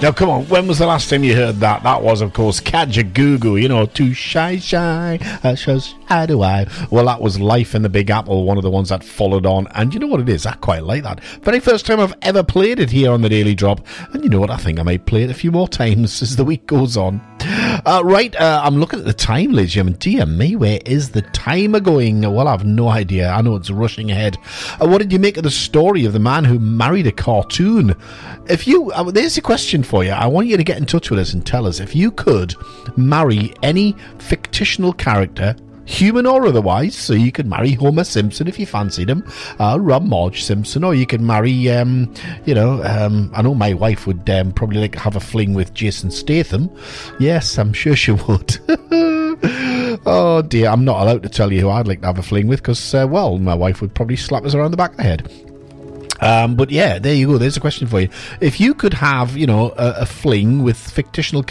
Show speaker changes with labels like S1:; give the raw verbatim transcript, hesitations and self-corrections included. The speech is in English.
S1: Now, come on, when was the last time you heard that? That was, of course, Kajagoogoo, you know, too shy, shy, uh, shows, how do I? Well, that was Life in the Big Apple, one of the ones that followed on, and you know what it is? I quite like that. Very first time I've ever played it here on the Daily Drop, and you know what? I think I may play it a few more times as the week goes on. Uh, right, uh, I'm looking at the time, ladies and gentlemen. Dear me, where is the timer going? Well, I've no idea. I know it's rushing ahead. Uh, what did you make of the story of the man who married a cartoon? If you, uh, there's a question for you. I want you to get in touch with us and tell us if you could marry any fictional character, human or otherwise. So you could marry Homer Simpson if you fancied him, uh, or Marge Simpson, or you could marry, um, you know, um, I know my wife would um, probably like to have a fling with Jason Statham. Yes, I'm sure she would. Oh dear, I'm not allowed to tell you who I'd like to have a fling with because, uh, well, my wife would probably slap us around the back of the head. Um, but yeah, there you go. There's a question for you. If you could have, you know, a, a fling with fictional